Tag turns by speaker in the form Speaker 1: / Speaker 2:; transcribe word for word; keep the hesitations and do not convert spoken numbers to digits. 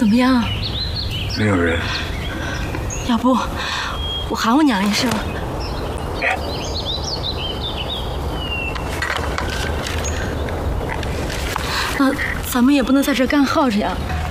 Speaker 1: 怎么样？
Speaker 2: 没有人。
Speaker 1: 要不我喊我娘一声。那咱们也不能在这干耗着呀。